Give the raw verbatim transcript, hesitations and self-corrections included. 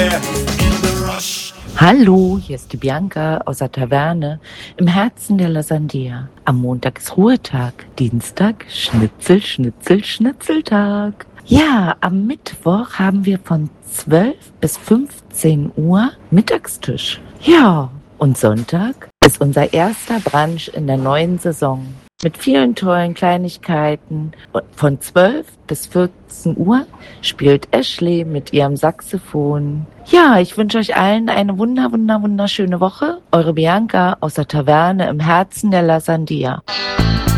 there in the rush. Hallo, hier ist die Bianca aus der Taverne im Herzen der Lasandia. Am Montag ist Ruhetag, Dienstag Schnitzel, Schnitzel, Schnitzeltag. Ja, am Mittwoch haben wir von zwölf bis fünfzehn Uhr Mittagstisch. Ja, und Sonntag ist unser erster Brunch in der neuen Saison. Mit vielen tollen Kleinigkeiten. Von zwölf bis vierzehn Uhr spielt Ashley mit ihrem Saxophon. Ja, ich wünsche euch allen eine wunder, wunder, wunderschöne Woche. Eure Bianca aus der Taverne im Herzen der Lasandia.